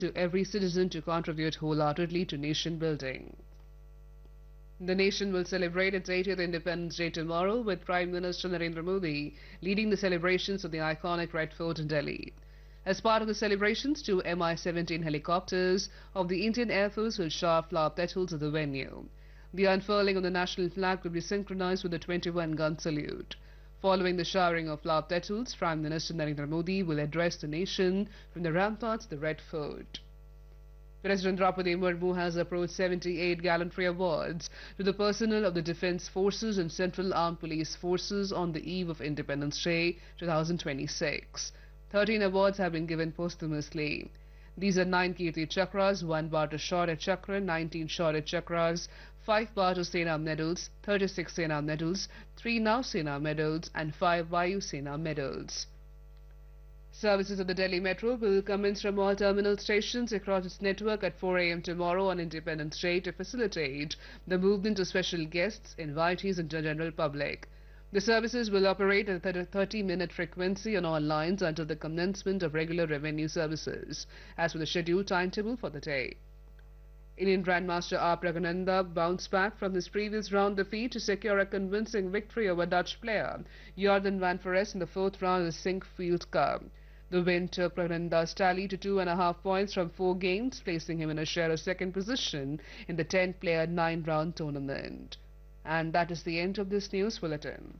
to every citizen to contribute wholeheartedly to nation building. The nation will celebrate its 80th Independence Day tomorrow, with Prime Minister Narendra Modi leading the celebrations of the iconic Red Fort in Delhi. As part of the celebrations, two Mi-17 helicopters of the Indian Air Force will shower flower petals at the venue. The unfurling of the national flag will be synchronized with the 21-gun salute. Following the showering of flower petals, Prime Minister Narendra Modi will address the nation from the ramparts of the Red Fort. President Draupadi Murmu has approached 78 gallantry awards to the personnel of the Defence Forces and Central Armed Police Forces on the eve of Independence Day 2026. 13 awards have been given posthumously. These are 9 Kirti Chakras, 1 Bharat Shaurya Chakra, 19 Shaurya Chakras, 5 Bharata Sena medals, 36 Sena medals, 3 Nav Sena medals, and 5 Vayu Sena medals. Services of the Delhi Metro will commence from all terminal stations across its network at 4 a.m. tomorrow on Independence Day to facilitate the movement of special guests, invitees, and the general public. The services will operate at a 30-minute frequency on all lines until the commencement of regular revenue services, as per the scheduled timetable for the day. Indian Grandmaster R. Pragnanda bounced back from his previous round defeat to secure a convincing victory over Dutch player Jordan van Foreest in the 4th round of the Sinquefield Cup. The win took Pragnanda's tally to 2.5 points from 4 games, placing him in a share of second position in the 10-player 9-round tournament. And that is the end of this news bulletin.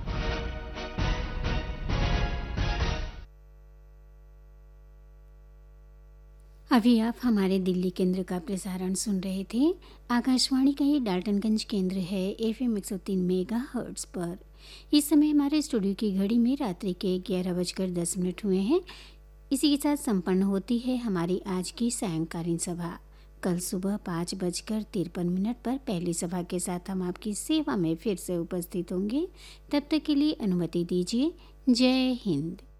अभी आप हमारे दिल्ली केंद्र का प्रसारण सुन रहे थे। आकाशवाणी का ये डाल्टनगंज केंद्र है FM 103 मेगाहर्ट्ज़ पर। इस समय हमारे स्टूडियो की घड़ी में रात्रि के 11:10 हुए हैं। इसी के साथ संपन्न होती है हमारी आज की सायंकालीन सभा। कल सुबह 5:53 पर पहली सभा के साथ हम आपकी सेवा में फिर से उपस्थित होंगे। तब तक के लिए अनुमति दीजिए। जय हिंद।